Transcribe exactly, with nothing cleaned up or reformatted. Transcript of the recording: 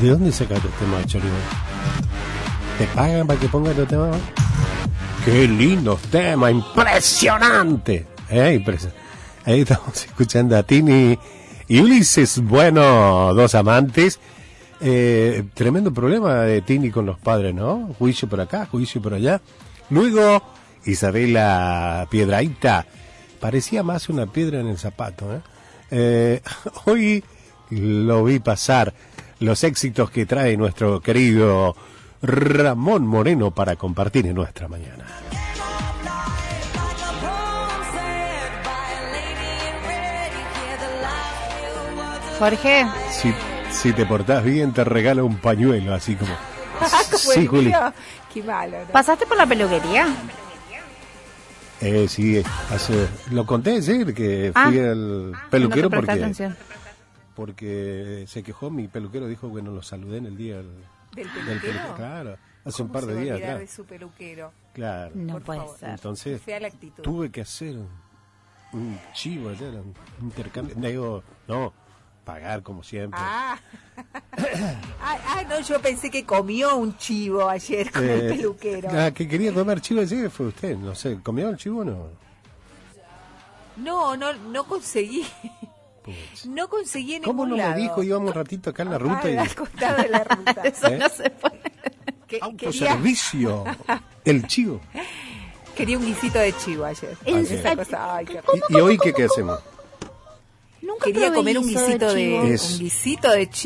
¿De dónde sacaste este tema, Chorizo? ¿Te pagan para que pongas este tema? ¡Qué lindos temas! ¡Impresionante! Eh, impresionante. Ahí estamos escuchando a Tini y Ulises. Bueno, dos amantes. Eh, tremendo problema de Tini con los padres, ¿no? Juicio por acá, juicio por allá. Luego, Isabela Piedrahita. Parecía más una piedra en el zapato, ¿eh? Eh, hoy lo vi pasar. Los éxitos que trae nuestro querido Ramón Moreno para compartir en nuestra mañana. Jorge. Si, si te portás bien, te regalo un pañuelo, así como... Sí, Juli. Qué malo, ¿no? ¿Pasaste por la peluquería? Eh, sí, hace, lo conté, sí, que fui ah, al peluquero no porque... Atención. Porque se quejó, mi peluquero dijo que no lo saludé en el día del, ¿Del peluquero? Del pelu- claro, hace un par de días. Claro. De su peluquero? Claro. No Por puede favor. ser. Entonces, Fea la actitud. tuve que hacer un, un chivo ayer, un intercambio. Digo, no, pagar como siempre. Ah. ah, ah, no, yo pensé que comió un chivo ayer con Eh, el peluquero. La que quería comer chivo ayer fue usted, no sé, ¿comió el chivo o no? No, no, no conseguí. Puch. No conseguí en ¿Cómo ningún no lado. me dijo? Íbamos un ratito acá en la ruta Ah, y... al costado de la ruta. Eso ¿Eh? no se puede. Que- quería, Autoservicio, el chivo. quería un guisito de chivo ayer. En Ah, Esa serio. cosa, ay, qué ¿Cómo, rico. ¿Y, y hoy qué, qué hacemos? Nunca Quería probé comer un guiso guisito de, chivo. Es- un guisito de chivo.